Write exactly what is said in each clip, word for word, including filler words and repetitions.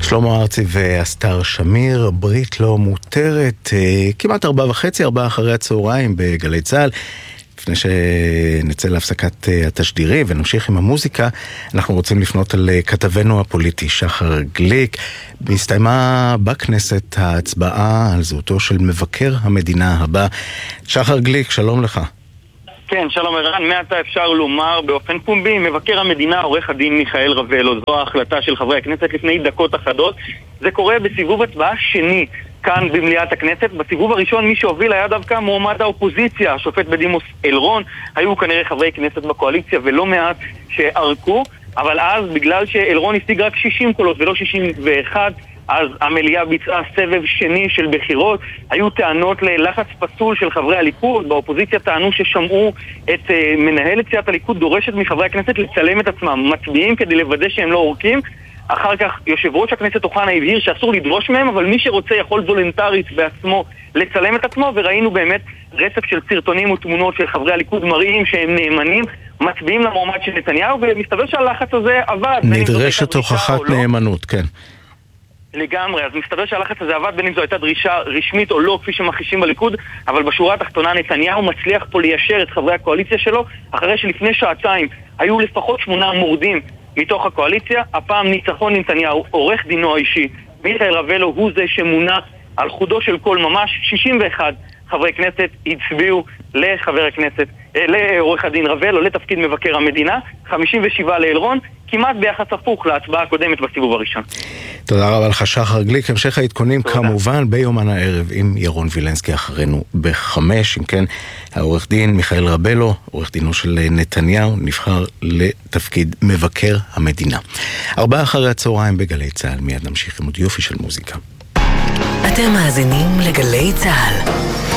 שלמה ארצי ואסתר שמיר, ברית לא מותרת, כמעט ארבע וחצי, ארבע אחרי הצהריים בגלי צהל. לפני שנצא להפסקת התשדירים ונמשיך עם המוזיקה, אנחנו רוצים לפנות על כתבנו הפוליטי שחר גליק. מסתיימה בכנסת ההצבעה על זהותו של מבקר המדינה הבא. שחר גליק, שלום לך. כן, שלום ערן, מעתה אפשר לומר באופן פומבי, מבקר המדינה עורך הדין מיכאל רבלו. זו ההחלטה של חברי הכנסת לפני דקות אחדות. זה קורה בסיבוב הצבעה שני כאן במליאת הכנסת. בסיבוב הראשון מי שהוביל היה דווקא מועמד האופוזיציה, השופט בדימוס אלרון. היו כנראה חברי כנסת בקואליציה ולא מעט שערקו, אבל אז בגלל שאלרון השיג רק שישים קולות ולא שישים ואחת, אז המליאה ביצעה סבב שני של בחירות. היו טענות ללחץ פסול של חברי הליכוד. באופוזיציה טענו ששמעו את uh, מנהלת סיעת הליכוד דורשת מחברי הכנסת לצלם את עצמם, מצביעים כדי לוודא שהם לא עורקים. אחר כך יושב ראש הכנסת אוחנה הבהיר שאסור לדרוש מהם, אבל מי שרוצה יכול וולונטרית בעצמו לצלם את עצמו, וראינו באמת רצף של סרטונים ותמונות של חברי הליכוד מראים שהם נאמנים, מצביעים למועמד של נתניהו, ומסתבר שהלחץ הזה עבד. נדרשת הוכחת נאמנות, כן. לגמרי, אז מסתבר שהלחץ הזה עבד בין אם זו הייתה דרישה רשמית או לא, כפי שמחישים בליכוד, אבל בשורה התחתונה נתניהו מצליח פה ליישר את חברי הקואליציה שלו, אחרי שלפני שעתיים היו לפחות שמונה מורדים מתוך הקואליציה. הפעם ניצחון נתניהו, עורך דינו האישי מיכאל רבלו הוא זה שמונה על חודו של כל ממש. שישים ואחד חברי כנסת הצביעו לחבר הכנסת, לעורך הדין רבלו לתפקיד מבקר המדינה, חמישים ושבע לאלרון, כמעט ביחס הפוך להצבעה הקודמת בסיבוב הראשון. תודה רבה לך שחר גליק. המשך העדכונים כמובן ביומן הערב עם ירון וילנסקי אחרינו בחמש. אם כן, העורך דין מיכאל רבלו, עורך דינו של נתניהו, נבחר לתפקיד מבקר המדינה. ארבעה אחרי הצהריים בגלי צהל. מיד נמשיך עם עוד יופי של מוזיקה. אתם מאזינים לגלי צהל.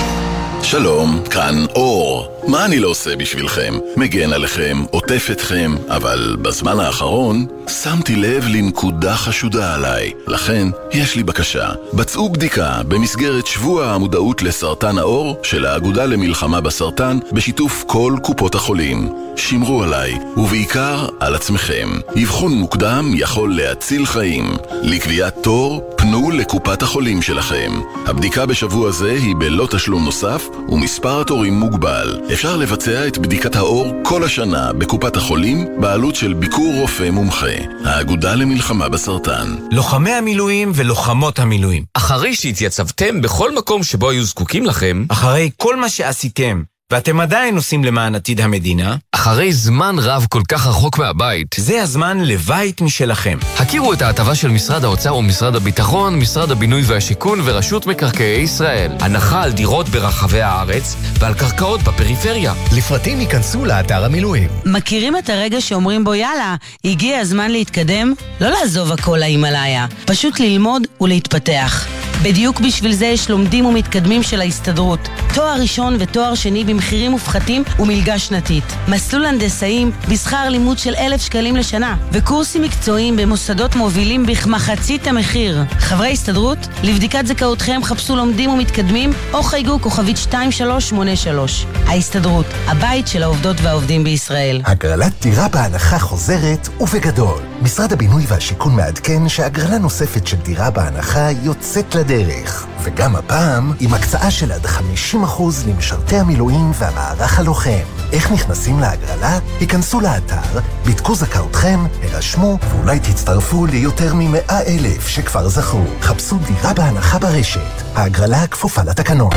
שלום, כאן אור. מה אני לא עושה בשבילכם? מגן עליכם, עוטף אתכם, אבל בזמן האחרון שמתי לב לנקודה חשודה עליי. לכן, יש לי בקשה. בצעו בדיקה במסגרת שבוע המודעות לסרטן העור של האגודה למלחמה בסרטן בשיתוף כל קופות החולים. שמרו עליי, ובעיקר על עצמכם. אבחון מוקדם יכול להציל חיים. לקביעת תור, פנו לקופת החולים שלכם. הבדיקה בשבוע זה היא בלא תשלום נוסף, ומספר התורים מוגבל. אפשר לבצע את בדיקת האור כל השנה בקופת החולים, בעלות של ביקור רופא מומחה. האגודה למלחמה בסרטן. לוחמי המילואים ולוחמות המילואים, אחרי שהתייצבתם בכל מקום שבו היו זקוקים לכם, אחרי כל מה שעשיתם, ואתם עדיין עושים למען עתיד המדינה, אחרי זמן רב כל כך רחוק מהבית, זה הזמן לבית משלכם. הכירו את ההטבה של משרד האוצר ומשרד הביטחון, משרד הבינוי והשיכון ורשות מקרקעי ישראל. הנחה על דירות ברחבי הארץ ועל קרקעות בפריפריה. לפרטים ייכנסו לאתר המילואים. מכירים את הרגע שאומרים בו יאללה, הגיע הזמן להתקדם? לא לעזוב הכל להימלאיה, פשוט ללמוד ולהתפתח. בדיוק בשביל זה יש לומדים ומתקדמים של ההסתדרות. תואר ראשון ותואר שני במחירים מופחתים ומלגה שנתית. מסלול הנדסאים בשכר לימוד של אלף שקלים לשנה. וקורסים מקצועיים במוסדות מובילים בכמחצית המחיר. חברי הסתדרות, לבדיקת זכאותכם חפשו לומדים ומתקדמים או חייגו כוכבית שתיים שלוש שמונה שלוש. ההסתדרות, הבית של העובדות והעובדים בישראל. הגרלת דירה בהנחה חוזרת ובגדול. משרד הבינוי והשיכון מעדכן שהגרלה נוספת של דירה בהנחה יוצאת לדרך. וגם הפעם עם הקצאה של עד חמישים אחוז למשרתי המילואים והמערך הלוחם. איך נכנסים להגרלה? היכנסו לאתר, בדקו זכאותכם, הרשמו, ואולי תצטרפו ליותר ממאה אלף שכבר זכו. חפשו דירה בהנחה ברשת. ההגרלה כפופה לתקנון.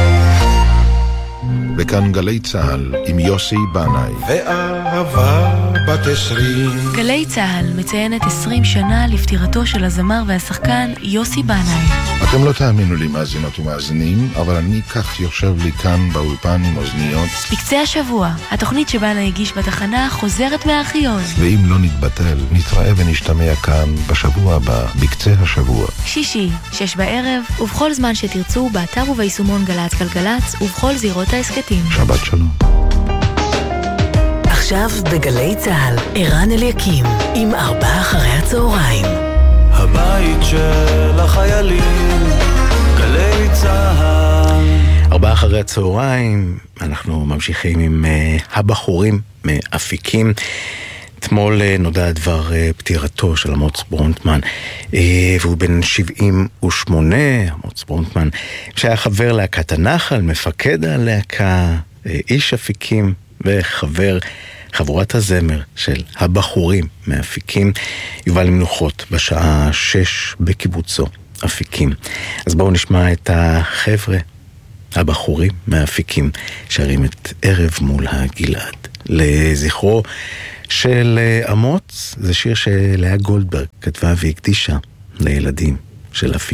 בכאן גלי צהל עם יוסי בנאי. ואהבה בת עשרים. גלי צהל מציינת עשרים שנה לפטירתו של הזמר והשחקן יוסי בנאי. אתם לא תאמינו לי מאזינות ומאזינים, אבל אני כך יושב לי כאן באולפן עם אוזניות. בקצה השבוע, התוכנית שבנה הגיש בתחנה חוזרת מהארכיון. ואם לא נתבטל, נתראה ונשתמע כאן בשבוע הבא, בקצה השבוע. שישי, שש בערב, ובכל זמן שתרצו, באתר וביישומון גלץ גלגלץ, ובכל זירות העסקתים. שבת שלום. עכשיו בגלי צהל, ערן אליקים, עם ארבעה אחרי הצהריים. הבית של החיילים, גלי צהל. ארבעה אחרי הצהריים, אנחנו ממשיכים עם uh, הבחורים מאפיקים. אתמול נודע דבר פטירתו של אמוץ ברונטמן, והוא בן שבעים ושמונה. אמוץ ברונטמן שהיה חבר להקת הנחל, מפקד הלהקה, איש אפיקים וחבר חבורת הזמר של הבחורים מאפיקים, יובל למנוחות בשעה שש בקיבוצו אפיקים. אז בואו נשמע את החבר'ה הבחורים מאפיקים שרים את ערב מול הגלעד לזכרו של אמוץ. זה שיר שלאה גולדברג כתבה והקדישה לילדים של אפיקים.